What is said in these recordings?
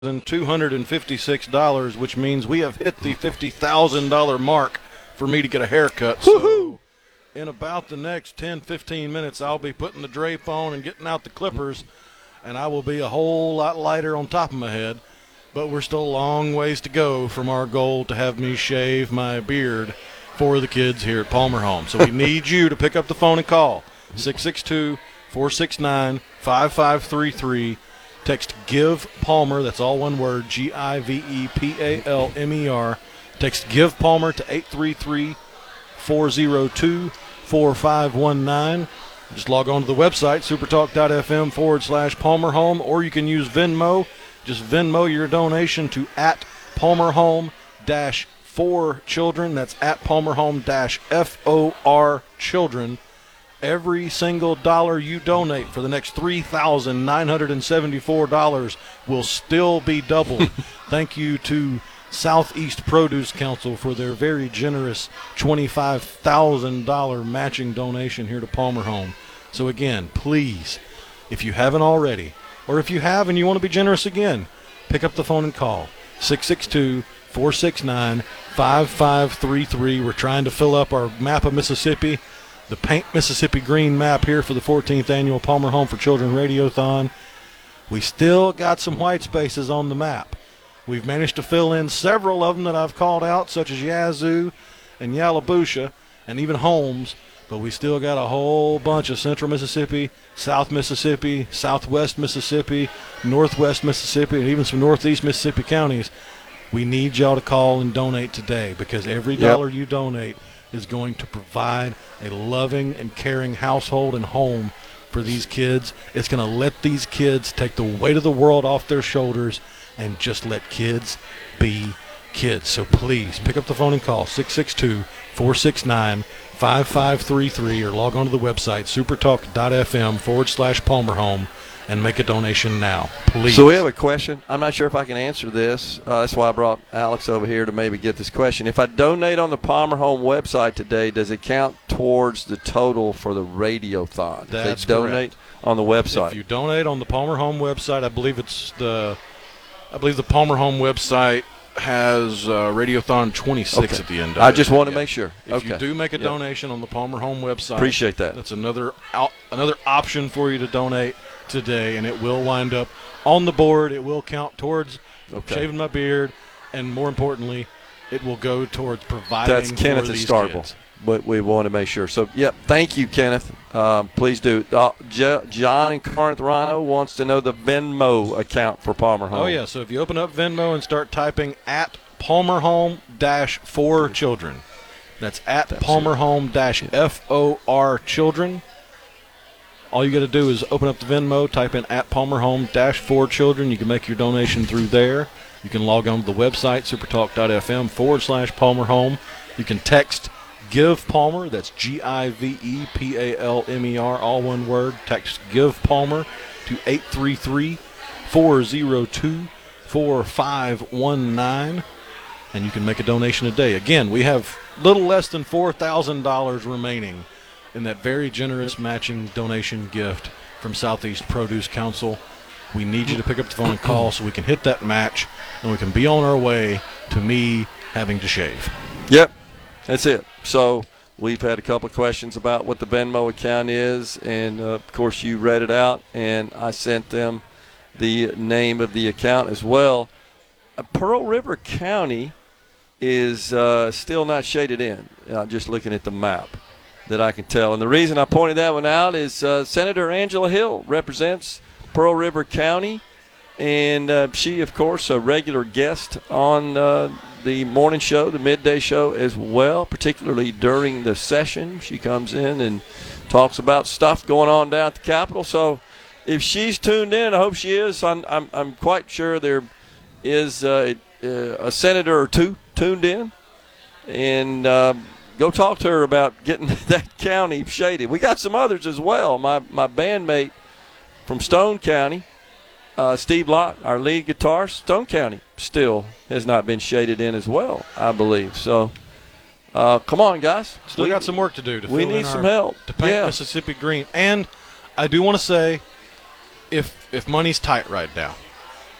$256, which means we have hit the $50,000 mark for me to get a haircut. So in about the next 10-15 minutes, I'll be putting the drape on and getting out the clippers, and I will be a whole lot lighter on top of my head. But we're still a long ways to go from our goal to have me shave my beard for the kids here at Palmer Home. So we need you to pick up the phone and call 662-469-5533. Text GIVE Palmer, that's all one word, GIVEPALMER. Text GIVE Palmer to 833-402-4519. Just log on to the website, supertalk.fm/Palmer Home, or you can use Venmo. Just Venmo your donation to @PalmerHome-4Children. That's @PalmerHome-FOR Children. Every single dollar you donate for the next $3,974 will still be doubled. Thank you to Southeast Produce Council for their very generous $25,000 matching donation here to Palmer Home. So again, please, if you haven't already, or if you have and you want to be generous again, pick up the phone and call 662-469-5533. We're trying to fill up our map of Mississippi. The Paint Mississippi Green map here for the 14th annual Palmer Home for Children Radiothon. We still got some white spaces on the map. We've managed to fill in several of them that I've called out, such as Yazoo and Yalabusha and even Holmes, but we still got a whole bunch of Central Mississippi, South Mississippi, Southwest Mississippi, Northwest Mississippi, and even some Northeast Mississippi counties. We need y'all to call and donate today, because every dollar you donate is going to provide a loving and caring household and home for these kids. It's going to let these kids take the weight of the world off their shoulders and just let kids be kids. So please pick up the phone and call 662-469-5533 or log on to the website supertalk.fm/Palmer Home and make a donation now, please. So we have a question. I'm not sure if I can answer this. That's why I brought Alex over here to maybe get this question. If I donate on the Palmer Home website today, does it count towards the total for the radiothon? That's if they donate correct. On the website. If you donate on the Palmer Home website, I believe the Palmer Home website has Radiothon 26 at the end of it. I just want to make sure. If you do make a donation on the Palmer Home website, appreciate that. That's another option for you to donate today, and it will wind up on the board. It will count towards shaving my beard, and more importantly, it will go towards providing That's Kenneth for at these Starkville. kids. But we want to make sure. So, thank you, Kenneth. Please do. John in Corinth Rhino wants to know the Venmo account for Palmer Home. Oh, yeah. So if you open up Venmo and start typing @PalmerHome-4Children, that's @PalmerHome-FOR Children. All you got to do is open up the Venmo, type in @PalmerHome-4Children. You can make your donation through there. You can log on to the website, supertalk.fm/Palmer Home. You can text GIVE Palmer, that's GIVEPALMER, all one word. Text GIVE Palmer to 833-402-4519, and you can make a donation today. Again, we have little less than $4,000 remaining in that very generous matching donation gift from Southeast Produce Council. We need you to pick up the phone and call so we can hit that match, and we can be on our way to me having to shave. Yep. That's it. So we've had a couple of questions about what the Venmo account is, and, of course, you read it out, and I sent them the name of the account as well. Pearl River County is still not shaded in, just looking at the map that I can tell. And the reason I pointed that one out is Senator Angela Hill represents Pearl River County, and she, of course, a regular guest on the morning show, the midday show as well, particularly during the session. She comes in and talks about stuff going on down at the Capitol. So if she's tuned in, I hope she is. I'm quite sure there is a senator or two tuned in. And go talk to her about getting that county shaded. We got some others as well. My bandmate from Stone County, Steve Lott, our lead guitarist, Stone County still has not been shaded in as well, I believe. So, come on, guys. Still got some work to do. We need some help. To paint Mississippi green. And I do want to say, if money's tight right now,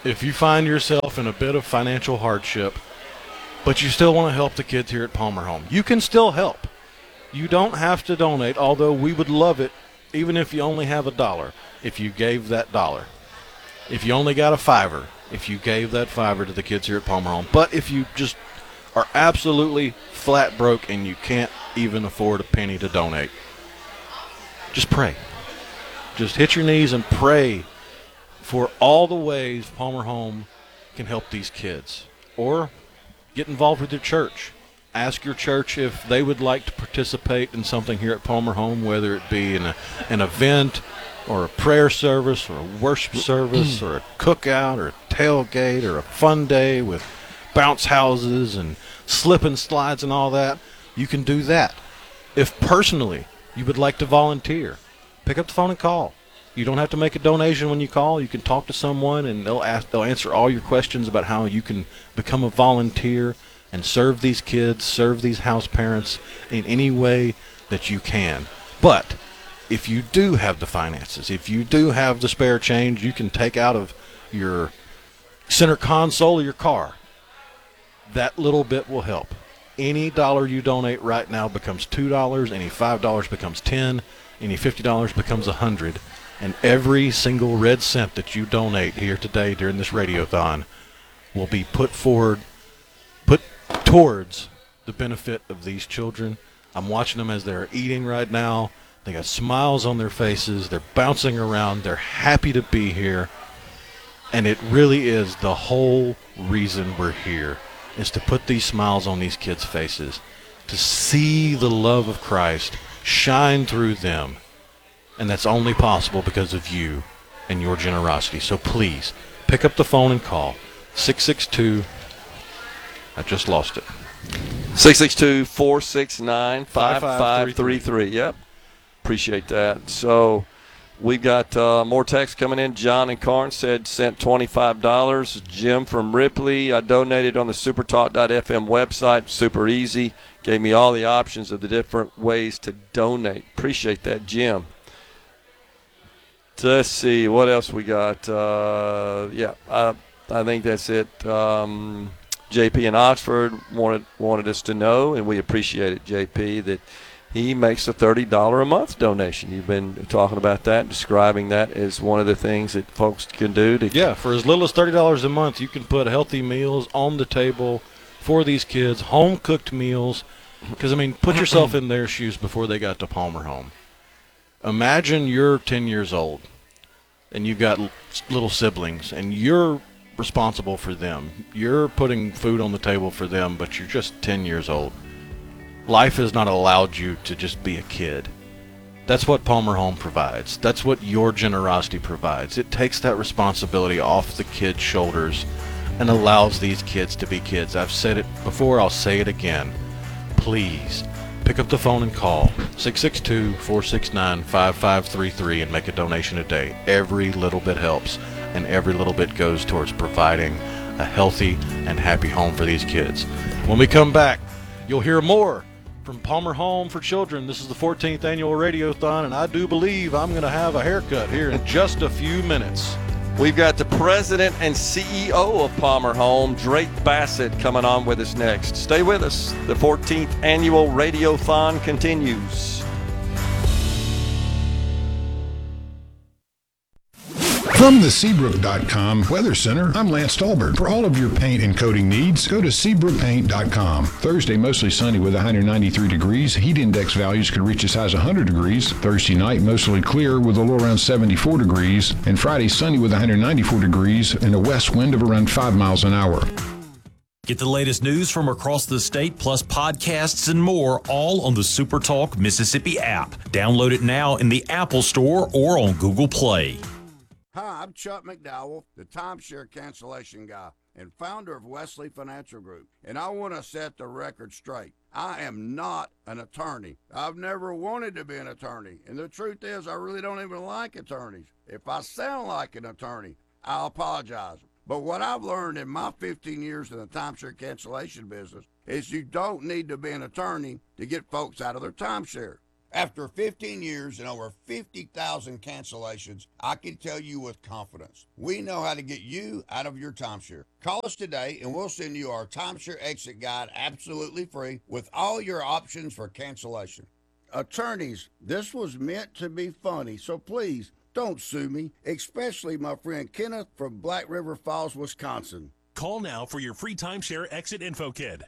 If you find yourself in a bit of financial hardship, but you still want to help the kids here at Palmer Home, you can still help. You don't have to donate, although we would love it, even if you only have $1, if you gave that $1. If you only got a $5, if you gave that $5 to the kids here at Palmer Home. But if you just are absolutely flat broke and you can't even afford a penny to donate, just pray. Just hit your knees and pray for all the ways Palmer Home can help these kids. Or get involved with your church. Ask your church if they would like to participate in something here at Palmer Home, whether it be an event or a prayer service or a worship service or a cookout or a tailgate or a fun day with bounce houses and slip and slides and all that. You can do that. If personally you would like to volunteer, pick up the phone and call. You don't have to make a donation when you call. You can talk to someone and they'll answer all your questions about how you can become a volunteer and serve these kids, serve these house parents in any way that you can. But if you do have the finances, if you do have the spare change you can take out of your center console of your car, that little bit will help. Any dollar you donate right now becomes $2, any $5 becomes $10, any $50 becomes $100, and every single red cent that you donate here today during this radiothon will be put towards the benefit of these children. I'm watching them as they're eating right now. They got smiles on their faces. They're bouncing around. They're happy to be here. And it really is the whole reason we're here, is to put these smiles on these kids' faces, to see the love of Christ shine through them. And that's only possible because of you and your generosity. So please, pick up the phone and call 662. I just lost it. 662-469-5533. Yep. Appreciate that. So we've got more texts coming in. John and Carn sent $25. Jim from Ripley, I donated on the supertalk.fm website. Super easy. Gave me all the options of the different ways to donate. Appreciate that, Jim. Let's see. What else we got? I think that's it. JP in Oxford wanted us to know, and we appreciate it, JP, that he makes a $30 a month donation. You've been talking about that, describing that as one of the things that folks can do. For as little as $30 a month, you can put healthy meals on the table for these kids, home-cooked meals. Because, put yourself in their shoes before they got to Palmer Home. Imagine you're 10 years old, and you've got little siblings, and you're responsible for them. You're putting food on the table for them, but you're just 10 years old. Life has not allowed you to just be a kid. That's what Palmer Home provides. That's what your generosity provides. It takes that responsibility off the kids' shoulders and allows these kids to be kids. I've said it before, I'll say it again. Please, pick up the phone and call 662-469-5533 and make a donation today. Every little bit helps, and every little bit goes towards providing a healthy and happy home for these kids. When we come back, you'll hear more from Palmer Home for Children. This is the 14th annual Radiothon, and I do believe I'm going to have a haircut here in just a few minutes. We've got the president and CEO of Palmer Home, Drake Bassett, coming on with us next. Stay with us. The 14th annual Radiothon continues. From the Seabrook.com Weather Center, I'm Lance Stolberg. For all of your paint and coating needs, go to SeabrookPaint.com. Thursday, mostly sunny with 193 degrees. Heat index values could reach as high as 100 degrees. Thursday night, mostly clear with a low around 74 degrees. And Friday, sunny with 194 degrees and a west wind of around 5 miles an hour. Get the latest news from across the state, plus podcasts and more, all on the SuperTalk Mississippi app. Download it now in the Apple Store or on Google Play. Hi, I'm Chuck McDowell, the timeshare cancellation guy and founder of Wesley Financial Group, and I want to set the record straight. I am not an attorney. I've never wanted to be an attorney, and the truth is I really don't even like attorneys. If I sound like an attorney, I'll apologize. But what I've learned in my 15 years in the timeshare cancellation business is you don't need to be an attorney to get folks out of their timeshare. After 15 years and over 50,000 cancellations, I can tell you with confidence, we know how to get you out of your timeshare. Call us today and we'll send you our timeshare exit guide absolutely free with all your options for cancellation. Attorneys, this was meant to be funny, so please don't sue me, especially my friend Kenneth from Black River Falls, Wisconsin. Call now for your free timeshare exit info kit.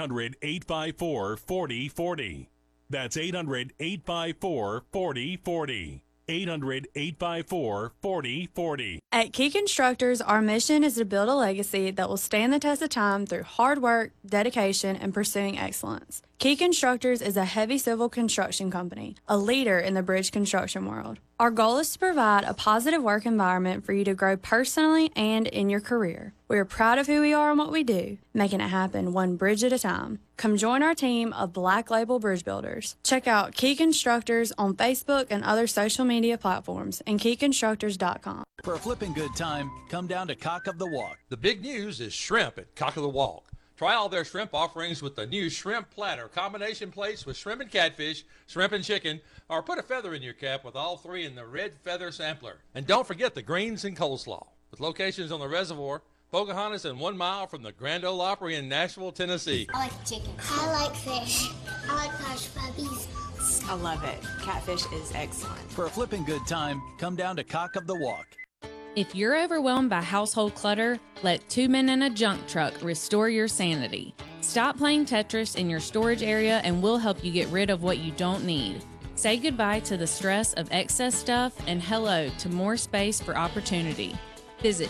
800-854-4040. That's 800-854-4040. 800-854-4040. At Key Constructors, our mission is to build a legacy that will stand the test of time through hard work, dedication, and pursuing excellence. Key Constructors is a heavy civil construction company, a leader in the bridge construction world. Our goal is to provide a positive work environment for you to grow personally and in your career. We are proud of who we are and what we do, making it happen one bridge at a time. Come join our team of Black Label Bridge Builders. Check out Key Constructors on Facebook and other social media platforms and keyconstructors.com. For a flipping good time, come down to Cock of the Walk. The big news is shrimp at Cock of the Walk. Try all their shrimp offerings with the new shrimp platter, combination plates with shrimp and catfish, shrimp and chicken, or put a feather in your cap with all three in the red feather sampler. And don't forget the greens and coleslaw. With locations on the Reservoir, Pocahontas, and 1 mile from the Grand Ole Opry in Nashville, Tennessee. I like chicken. I like fish. I like hush puppies. I love it. Catfish is excellent. For a flipping good time, come down to Cock of the Walk. If you're overwhelmed by household clutter, let 2 Men in a Junk Truck restore your sanity. Stop playing Tetris in your storage area and we'll help you get rid of what you don't need. Say goodbye to the stress of excess stuff and hello to more space for opportunity. Visit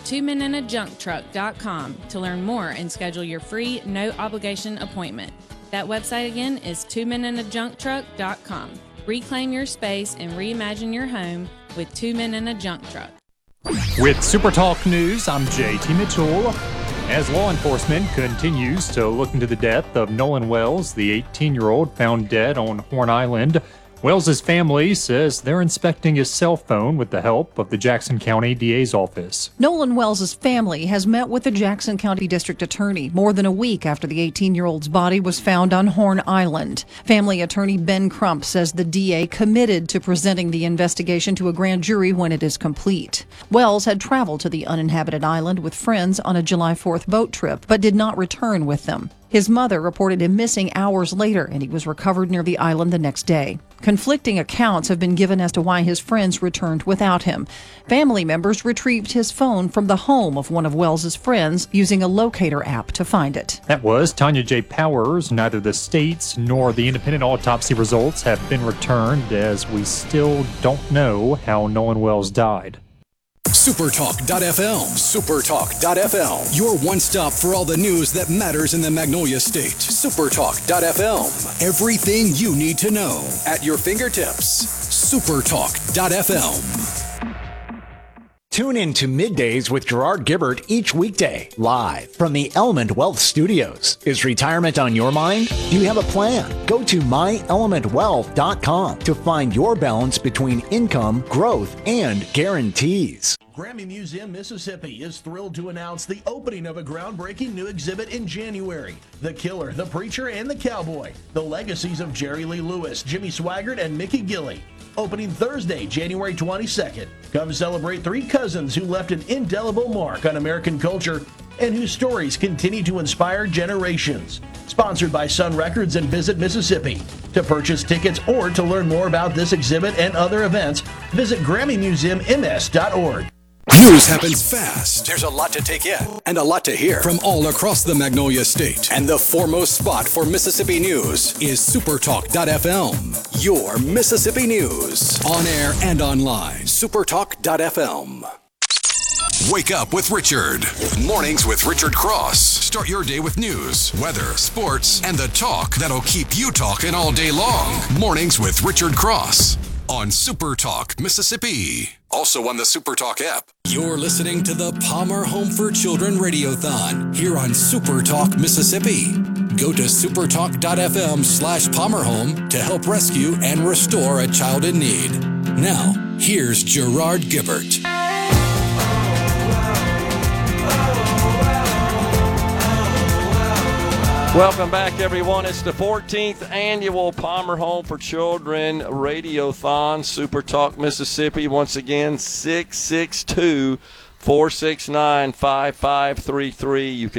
2meninajuncktruck.com to learn more and schedule your free, no-obligation appointment. That website again is 2meninajuncktruck.com. Reclaim your space and reimagine your home with 2 Men in a Junk Truck. With Super Talk News, I'm JT Mitchell. As law enforcement continues to look into the death of Nolan Wells, the 18-year-old found dead on Horn Island, Wells's family says they're inspecting his cell phone with the help of the Jackson County DA's office. Nolan Wells's family has met with the Jackson County District Attorney more than a week after the 18-year-old's body was found on Horn Island. Family attorney Ben Crump says the DA committed to presenting the investigation to a grand jury when it is complete. Wells had traveled to the uninhabited island with friends on a July 4th boat trip, but did not return with them. His mother reported him missing hours later, and he was recovered near the island the next day. Conflicting accounts have been given as to why his friends returned without him. Family members retrieved his phone from the home of one of Wells's friends using a locator app to find it. That was Tanya J. Powers. Neither the state's nor the independent autopsy results have been returned, as we still don't know how Nolan Wells died. Supertalk.fm. Supertalk.fm. Your one stop for all the news that matters in the Magnolia State. Supertalk.fm. Everything you need to know at your fingertips. Supertalk.fm. Tune in to Middays with Gerard Gibbert each weekday, live from the Element Wealth Studios. Is retirement on your mind? Do you have a plan? Go to myelementwealth.com to find your balance between income, growth, and guarantees. Grammy Museum, Mississippi is thrilled to announce the opening of a groundbreaking new exhibit in January. The Killer, the Preacher, and the Cowboy. The legacies of Jerry Lee Lewis, Jimmy Swaggart, and Mickey Gilley. Opening Thursday, January 22nd. Come celebrate three cousins who left an indelible mark on American culture and whose stories continue to inspire generations. Sponsored by Sun Records and Visit Mississippi. To purchase tickets or to learn more about this exhibit and other events, visit GrammyMuseumMS.org. News happens fast. There's a lot to take in and a lot to hear from all across the Magnolia State. And the foremost spot for Mississippi news is Supertalk.fm. Your Mississippi news. On air and online. Supertalk.fm. Wake up with Richard. Mornings with Richard Cross. Start your day with news, weather, sports, and the talk that'll keep you talking all day long. Mornings with Richard Cross on Super Talk Mississippi. Also on the Super Talk app. You're listening to the Palmer Home for Children Radiothon here on Super Talk Mississippi. Go to supertalk.fm/PalmerHome to help rescue and restore a child in need. Now, here's Gerard Gibbert. Welcome back, everyone. It's the 14th annual Palmer Home for Children Radiothon, Super Talk Mississippi. Once again, 662-469-5533. You can